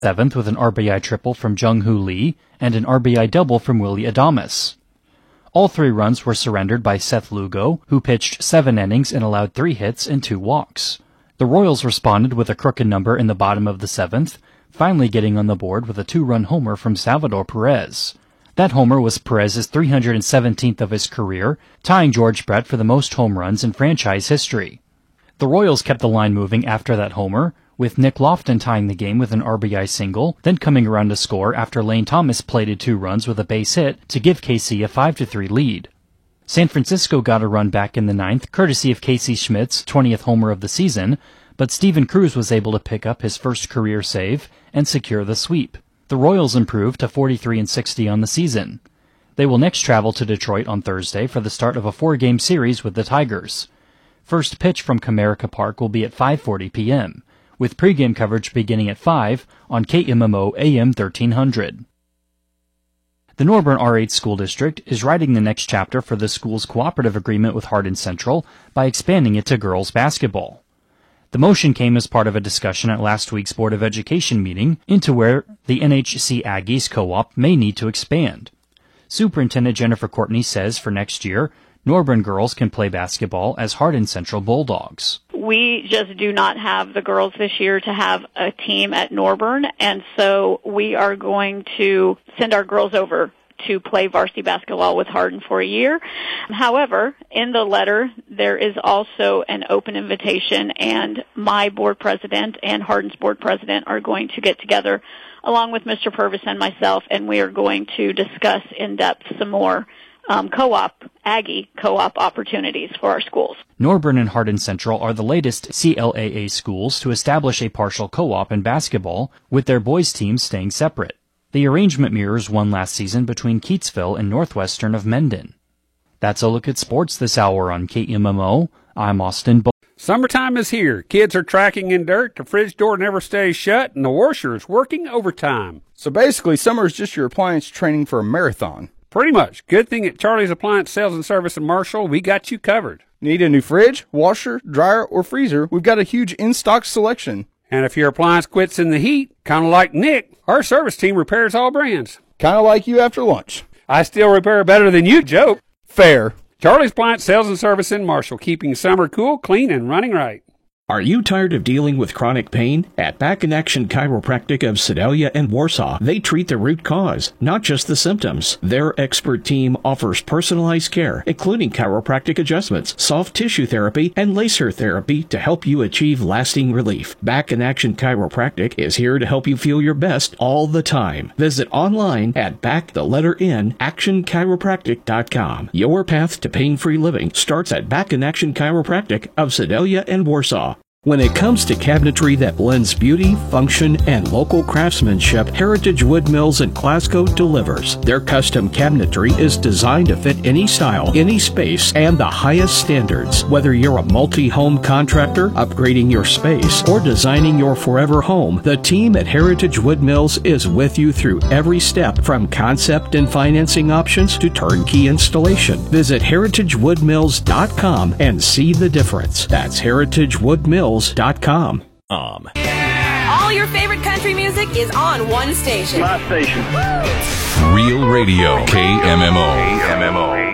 7th with an RBI triple from Jung-Hoo Lee and an RBI double from Willie Adames. All 3 runs were surrendered by Seth Lugo, who pitched 7 innings and allowed 3 hits and 2 walks. The Royals responded with a crooked number in the bottom of the 7th, finally getting on the board with a 2-run homer from Salvador Perez. That homer was Perez's 317th of his career, tying George Brett for the most home runs in franchise history. The Royals kept the line moving after that homer, with Nick Lofton tying the game with an RBI single, then coming around to score after Lane Thomas plated 2 runs with a base hit to give KC a 5-3 lead. San Francisco got a run back in the 9th, courtesy of Casey Schmidt's 20th homer of the season, but Steven Cruz was able to pick up his first career save and secure the sweep. The Royals improved to 43-60 on the season. They will next travel to Detroit on Thursday for the start of a 4-game series with the Tigers. First pitch from Comerica Park will be at 5:40 p.m., with pregame coverage beginning at 5 on KMMO AM 1300. The Norburn R8 School District is writing the next chapter for the school's cooperative agreement with Hardin Central by expanding it to girls basketball. The motion came as part of a discussion at last week's Board of Education meeting into where the NHC Aggies co-op may need to expand. Superintendent Jennifer Courtney says for next year, Norburn girls can play basketball as Hardin Central Bulldogs. We just do not have the girls this year to have a team at Norburn, and so we are going to send our girls over to play varsity basketball with Hardin for a year. However, in the letter, there is also an open invitation, and my board president and Hardin's board president are going to get together along with Mr. Purvis and myself, and we are going to discuss in depth some more Aggie co-op opportunities for our schools. Norburn and Hardin Central are the latest CLAA schools to establish a partial co-op in basketball, with their boys' teams staying separate. The arrangement mirrors one last season between Keatsville and Northwestern of Mendon. That's a look at sports this hour on KMMO. I'm Austin. Summertime is here. Kids are tracking in dirt, the fridge door never stays shut, and the washer is working overtime. So basically, summer is just your appliance training for a marathon. Pretty much. Good thing at Charlie's Appliance Sales and Service in Marshall, we got you covered. Need a new fridge, washer, dryer, or freezer? We've got a huge in-stock selection. And if your appliance quits in the heat, kind of like Nick, our service team repairs all brands. Kind of like you after lunch. I still repair better than you, Joe. Fair. Charlie's Appliance Sales and Service in Marshall, keeping summer cool, clean, and running right. Are you tired of dealing with chronic pain? At Back in Action Chiropractic of Sedalia and Warsaw, they treat the root cause, not just the symptoms. Their expert team offers personalized care, including chiropractic adjustments, soft tissue therapy, and laser therapy to help you achieve lasting relief. Back in Action Chiropractic is here to help you feel your best all the time. Visit online at actionchiropractic.com. Your path to pain-free living starts at Back in Action Chiropractic of Sedalia and Warsaw. When it comes to cabinetry that blends beauty, function, and local craftsmanship, Heritage Wood Mills in Glasgow delivers. Their custom cabinetry is designed to fit any style, any space, and the highest standards. Whether you're a multi-home contractor, upgrading your space, or designing your forever home, the team at Heritage Wood Mills is with you through every step, from concept and financing options to turnkey installation. Visit heritagewoodmills.com and see the difference. That's heritagewoodmills.com. All your favorite country music is on one station. My station. Woo! Real Radio, KMMO.